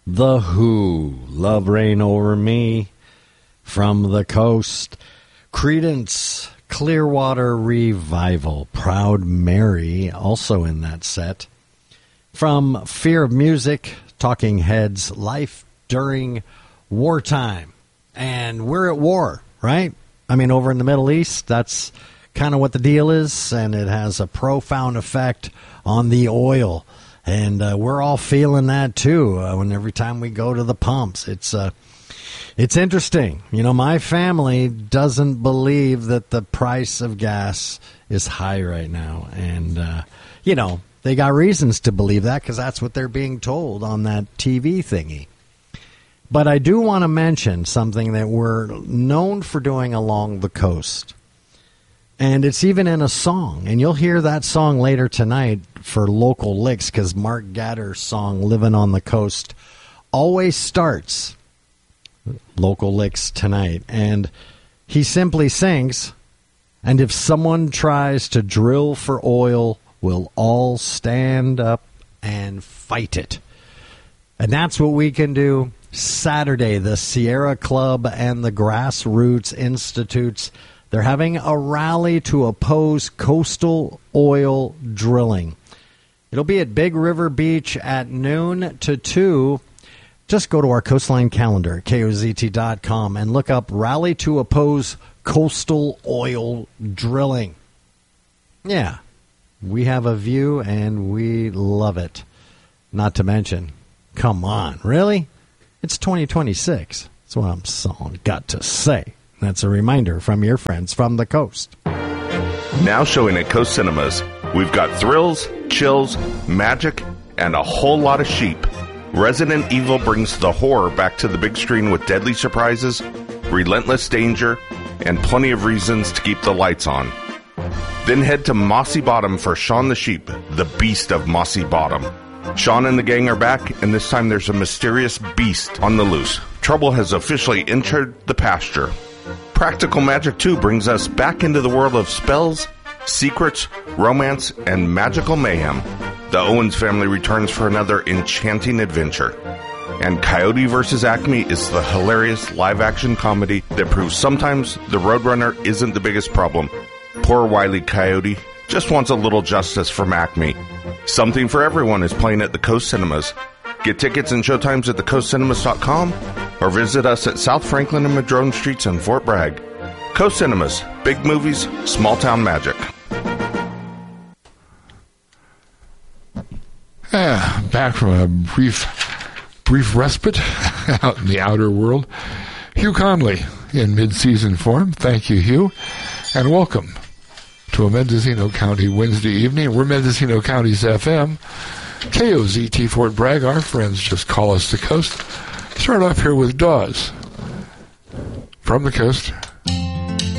The Who, Love Reign Over Me. From the Coast, Creedence, Clearwater Revival, Proud Mary, also in that set. From Fear of Music, Talking Heads, Life During Wartime. And we're at war, right? I mean, over in the Middle East, that's kind of what the deal is, and it has a profound effect on the oil. And we're all feeling that, too, when every time we go to the pumps. It's interesting. You know, my family doesn't believe that the price of gas is high right now. And, you know, they got reasons to believe that because that's what they're being told on that TV thingy. But I do want to mention something that we're known for doing along the coast. And it's even in a song. And you'll hear that song later tonight for Local Licks because Mark Gatter's song, Living on the Coast, always starts Local Licks tonight. And he simply sings, and if someone tries to drill for oil, we'll all stand up and fight it. And that's what we can do. Saturday, the Sierra Club and the Grassroots Institutes, they're having a rally to oppose coastal oil drilling. It'll be at Big River Beach at noon to 2. Just go to our Coastline calendar at KOZT.com and look up Rally to Oppose Coastal Oil Drilling. Yeah, we have a view and we love it. Not to mention, come on, really? It's 2026. That's what I'm got to say. That's a reminder from your friends from the coast. Now showing at Coast Cinemas, we've got thrills, chills, magic, and a whole lot of sheep. Resident Evil brings the horror back to the big screen with deadly surprises, relentless danger, and plenty of reasons to keep the lights on. Then head to Mossy Bottom for Shaun the Sheep, the beast of Mossy Bottom. Shaun and the gang are back, and this time there's a mysterious beast on the loose. Trouble has officially entered the pasture. Practical Magic 2 brings us back into the world of spells, secrets, romance, and magical mayhem. The Owens family returns for another enchanting adventure. And Coyote vs. Acme is the hilarious live-action comedy that proves sometimes the Roadrunner isn't the biggest problem. Poor Wile E. Coyote just wants a little justice from Acme. Something for Everyone is playing at the Coast Cinemas. Get tickets and showtimes at thecoastcinemas.com or visit us at South Franklin and Madrone Streets in Fort Bragg. Coast Cinemas, big movies, small town magic. Back from a brief respite out in the outer world. Hugh Conley in mid-season form. Thank you, Hugh, and welcome to a Mendocino County Wednesday evening. We're Mendocino County's FM. KOZT Fort Bragg. Our friends just call us the coast. Start off here with Dawes from the coast.